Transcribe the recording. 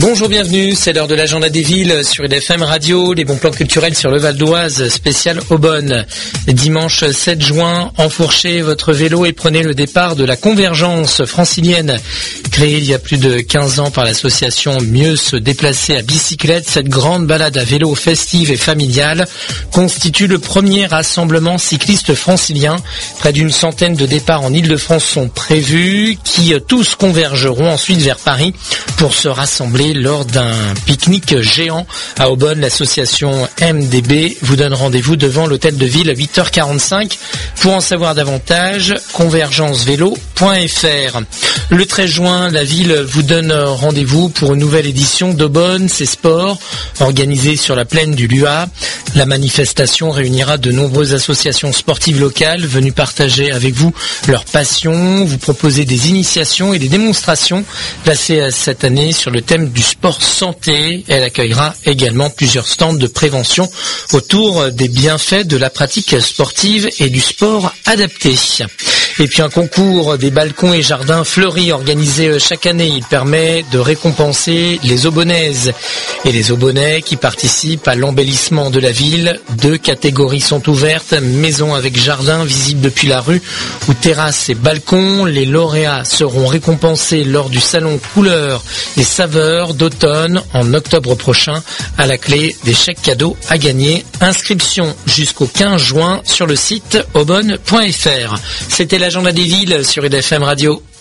Bonjour, bienvenue, c'est l'heure de l'agenda des villes sur IDFM Radio, les bons plans culturels sur le Val d'Oise, spécial Aubonne. Dimanche 7 juin, enfourchez votre vélo et prenez le départ de la convergence francilienne. Créée il y a plus de 15 ans par l'association Mieux se déplacer à bicyclette, cette grande balade à vélo festive et familiale constitue le premier rassemblement cycliste francilien. Près d'une centaine de départs en Île-de-France sont prévus, qui tous convergeront ensuite vers Paris pour se rassembler lors d'un pique-nique géant à Aubonne. L'association MDB vous donne rendez-vous devant l'hôtel de ville à 8h45. Pour en savoir davantage, convergencevélo.fr. Le 13 juin, la ville vous donne rendez-vous pour une nouvelle édition d'Aubonne, c'est sport, organisée sur la plaine du Luat. La manifestation réunira de nombreuses associations sportives locales venues partager avec vous leur passion, vous proposer des initiations et des démonstrations placées cette année sur le thème du sport santé. Elle accueillera également plusieurs stands de prévention autour des bienfaits de la pratique sportive et du sport adapté. Et puis un concours des balcons et jardins fleuris organisé chaque année. Il permet de récompenser les Aubonnaises et les Aubonnais qui participent à l'embellissement de la ville. 2 catégories sont ouvertes, maison avec jardin visible depuis la rue ou terrasse et balcon. Les lauréats seront récompensés lors du salon couleurs et saveurs d'automne en octobre prochain. À la clé, des chèques cadeaux à gagner. Inscription jusqu'au 15 juin sur le site aubonne.fr. C'était l'agenda des villes sur IDFM Radio.